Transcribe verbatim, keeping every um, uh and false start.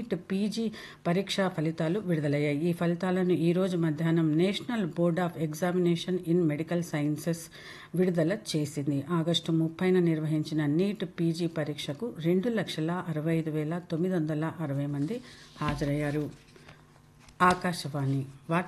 NEET PG పరీక్షా ఫలితాలు విడుదలయ్యాయి. ఈ ఫలితాలను ఈరోజు మధ్యాహ్నం national board of examination in medical sciences విడుదల చేసింది. ఆగస్టు ముప్పైన నిర్వహించిన నీట్ పీజీ పరీక్షకు రెండు లక్షల అరవై ఐదు వేల తొమ్మిది వందల అరవై మంది హాజరయ్యారు. ఆకాశవాణి వార్త